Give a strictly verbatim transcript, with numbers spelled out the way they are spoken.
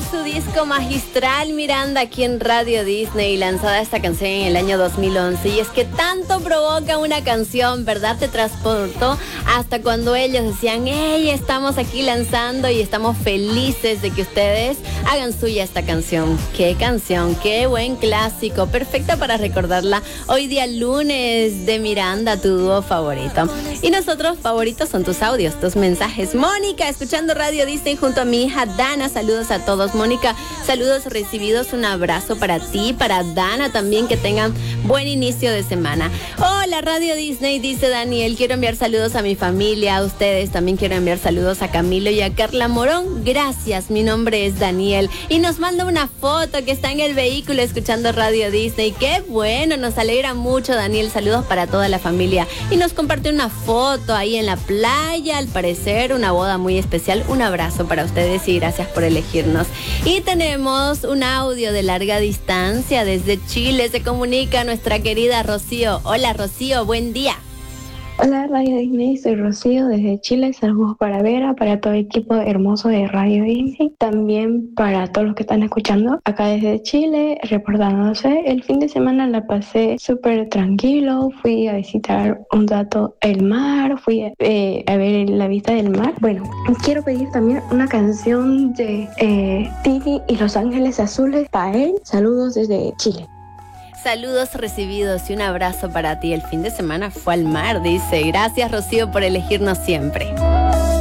su disco magistral Miranda aquí en Radio Disney, lanzada esta canción en el año dos mil once. Y es que tanto provoca una canción, ¿verdad? Te transportó hasta cuando ellos decían, hey, estamos aquí lanzando y estamos felices de que ustedes hagan suya esta canción. Qué canción, qué buen clásico, perfecta para recordarla hoy día lunes de Miranda, tu dúo favorito. Y nosotros favoritos son tus audios, tus mensajes. Mónica, escuchando Radio Disney junto a mi hija Dana, saludos a todos. Mónica, saludos recibidos, un abrazo para ti, para Dana también, que tengan buen inicio de semana. Hola Radio Disney, dice Daniel, quiero enviar saludos a mi familia, a ustedes, también quiero enviar saludos a Camilo y a Carla Morón, gracias, mi nombre es Daniel, y nos manda una foto que está en el vehículo escuchando Radio Disney. Qué bueno, nos alegra mucho Daniel, saludos para toda la familia, y nos comparte una foto ahí en la playa, al parecer una boda muy especial. Un abrazo para ustedes y gracias por elegirnos. Y tenemos un audio de larga distancia desde Chile, se comunica nuestra querida Rocío. Hola Rocío, buen día. Hola Radio Disney, soy Rocío desde Chile, saludos para Vera, para todo el equipo hermoso de Radio Disney, también para todos los que están escuchando acá desde Chile, reportándose. El fin de semana la pasé súper tranquilo, fui a visitar un rato el mar, fui eh, a ver la vista del mar. Bueno, quiero pedir también una canción de eh, Tini y Los Ángeles Azules para él. Saludos desde Chile. Saludos recibidos y un abrazo para ti. El fin de semana fue al mar, dice. Gracias Rocío por elegirnos siempre.